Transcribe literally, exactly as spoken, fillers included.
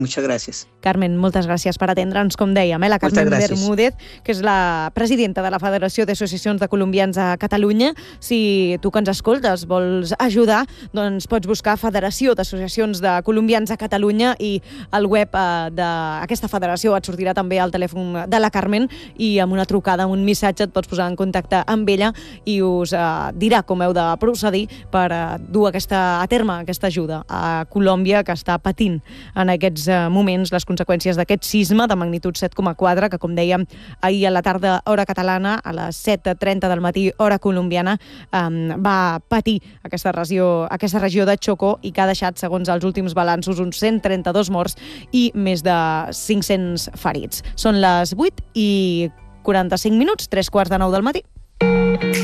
Muchas gracias. Carmen, moltes gràcies per atendre'ns, com dèiem, eh? La Carmen Bermúdez, que és la presidenta de la Federació d'Associacions de Colombians a Catalunya. Si tu que ens escoltes vols ajudar, doncs pots buscar Federació d'Associacions de Colombians a Catalunya i al web eh, d'aquesta federació et sortirà també el telèfon de la Carmen i amb una trucada, amb un missatge et pots posar en contacte amb ella i us eh, dirà com heu de procedir per eh, dur aquesta, a terme aquesta ajuda a Colòmbia, que està patint en aquests moments les conseqüències d'aquest sisme de magnitud set coma quatre, que com dèiem ahir a la tarda hora catalana, a les set trenta del matí hora colombiana, eh, va patir aquesta regió, aquesta regió de Chocó i que ha deixat, segons els últims balanços, uns cent trenta-dos morts i més de cinc-cents ferits. Són les vuit i quaranta-cinc minuts, tres quarts de nou del matí.